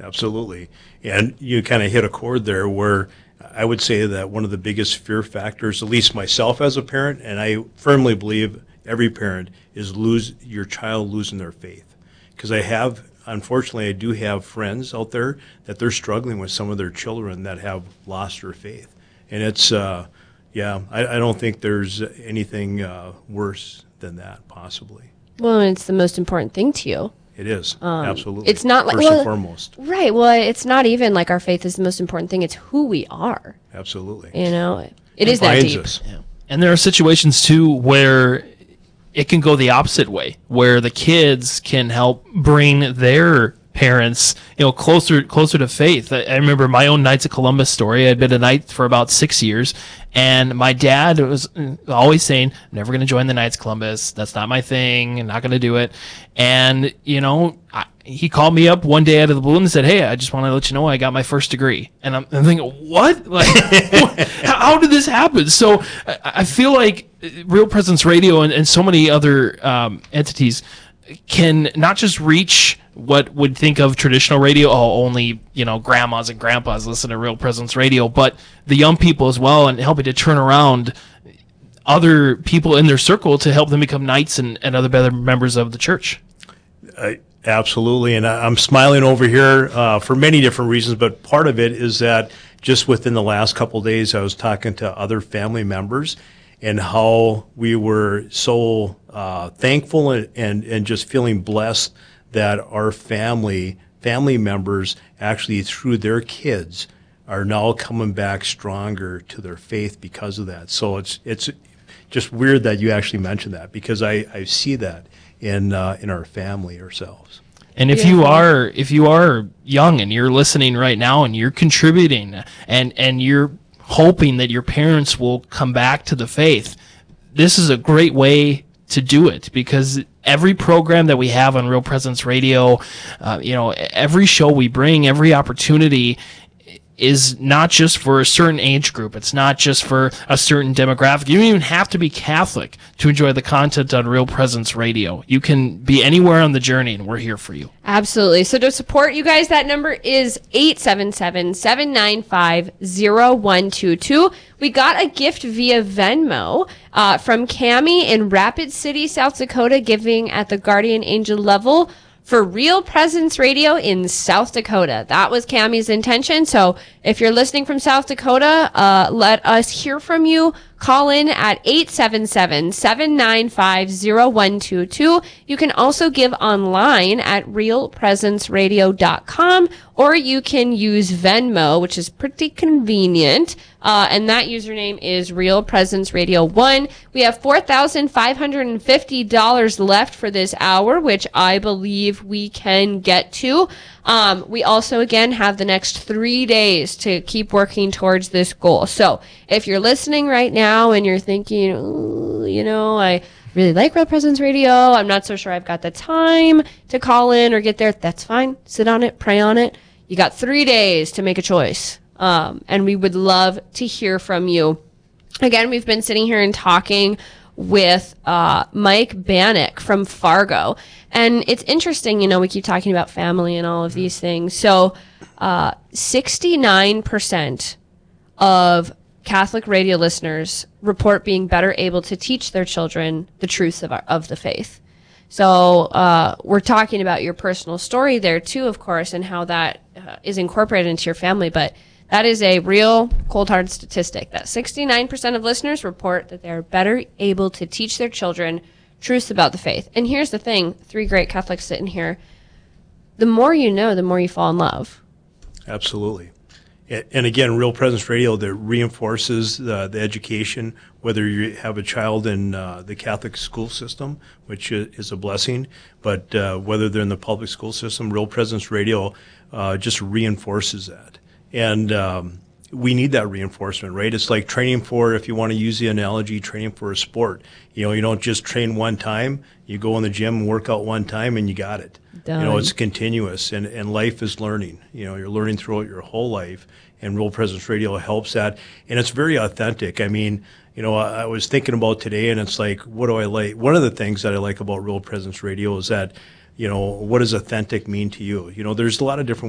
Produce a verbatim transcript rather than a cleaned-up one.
Absolutely. And you kind of hit a chord there where I would say that one of the biggest fear factors, at least myself as a parent, and I firmly believe every parent, is lose your child losing their faith. Because I have, unfortunately, I do have friends out there that they're struggling with some of their children that have lost their faith. And it's, uh, yeah, I, I don't think there's anything uh, worse than that, possibly. Well, it's the most important thing to you. It is, um, absolutely. It's not like, first well, and foremost. Right. Well, it's not even like our faith is the most important thing. It's who we are. Absolutely. You know, it, it is that deep. Yeah. And there are situations, too, where it can go the opposite way, where the kids can help bring their parents, you know, closer closer to faith. I, I remember my own Knights of Columbus story. I'd been a knight for about six years, and my dad was always saying, "I'm never going to join the Knights of Columbus. That's not my thing. I'm not going to do it." And, you know, I, he called me up one day out of the blue and said, "Hey, I just want to let you know I got my first degree." And I'm, I'm thinking, what? Like, how did this happen? So I, I feel like Real Presence Radio and, and so many other um, entities can not just reach what would think of traditional radio, oh, only, you know, grandmas and grandpas listen to Real Presence Radio, but the young people as well, and helping to turn around other people in their circle to help them become knights and, and other better members of the church. Uh, absolutely, and I, I'm smiling over here uh, for many different reasons, but part of it is that just within the last couple of days, I was talking to other family members and how we were so uh, thankful and, and, and just feeling blessed that our family family members actually, through their kids, are now coming back stronger to their faith because of that. So it's it's just weird that you actually mentioned that, because I, I see that in uh, in our family ourselves. And if you are if you are young and you're listening right now and you're contributing and and you're hoping that your parents will come back to the faith, this is a great way to do it, because every program that we have on Real Presence Radio, uh, you know, every show we bring, every opportunity is not just for a certain age group. It's not just for a certain demographic. You don't even have to be Catholic to enjoy the content on Real Presence Radio. You can be anywhere on the journey, and we're here for you. Absolutely. So to support you guys, that number is eight seven seven, seven nine five, zero one two two. We got a gift via Venmo uh, from Cammie in Rapid City, South Dakota, giving at the Guardian Angel level for Real Presence Radio in South Dakota. That was Cammie's intention. So if you're listening from South Dakota, uh, let us hear from you. Call in at eight seven seven, seven nine five, zero one two two. You can also give online at real presence radio dot com, or you can use Venmo, which is pretty convenient. Uh, and that username is Real Presence Radio one. We have four thousand five hundred fifty dollars left for this hour, which I believe we can get to. Um, we also, again, have the next three days to keep working towards this goal. So if you're listening right now and you're thinking, ooh, you know, I really like Real Presence Radio, I'm not so sure I've got the time to call in or get there, that's fine. Sit on it, pray on it. You got three days to make a choice. Um, and we would love to hear from you. Again, we've been sitting here and talking with uh, Mike Bannock from Fargo. And it's interesting, you know, we keep talking about family and all of these things. So uh, sixty-nine percent of Catholic radio listeners report being better able to teach their children the truths of, our, of the faith. So uh, we're talking about your personal story there, too, of course, and how that uh, is incorporated into your family. But that is a real cold-hard statistic, that sixty-nine percent of listeners report that they're better able to teach their children truths about the faith. And here's the thing, three great Catholics sitting here. The more you know, the more you fall in love. Absolutely. And again, Real Presence Radio that reinforces the, the education, whether you have a child in uh, the Catholic school system, which is a blessing, but uh, whether they're in the public school system, Real Presence Radio uh, just reinforces that. And um, we need that reinforcement, right? It's like training for, if you want to use the analogy, training for a sport. You know, you don't just train one time. You go in the gym and work out one time and you got it. Done. You know, it's continuous, and, and life is learning. You know, you're learning throughout your whole life, and Real Presence Radio helps that. And it's very authentic. I mean, you know, I, I was thinking about today, and it's like, what do I like? One of the things that I like about Real Presence Radio is that, you know, what does authentic mean to you? You know, there's a lot of different